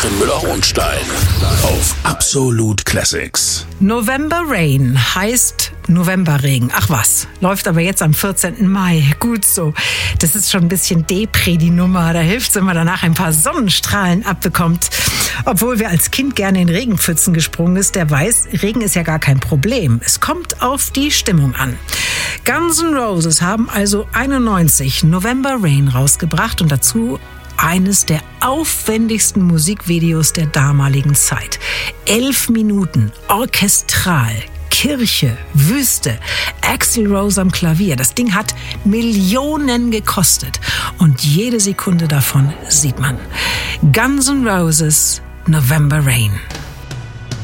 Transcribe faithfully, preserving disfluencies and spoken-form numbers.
Katrin Müller-Hohenstein auf Absolute Classics. November Rain heißt Novemberregen. Ach was, läuft aber jetzt am vierzehnten Mai. Gut so. Das ist schon ein bisschen Depri, die Nummer. Da hilft's, wenn man danach ein paar Sonnenstrahlen abbekommt. Obwohl wer als Kind gerne in Regenpfützen gesprungen ist, der weiß, Regen ist ja gar kein Problem. Es kommt auf die Stimmung an. Guns N' Roses haben also einundneunzig November Rain rausgebracht und dazu eines der aufwendigsten Musikvideos der damaligen Zeit. Elf Minuten, orchestral, Kirche, Wüste, Axl Rose am Klavier. Das Ding hat Millionen gekostet und jede Sekunde davon sieht man. Guns N' Roses, November Rain.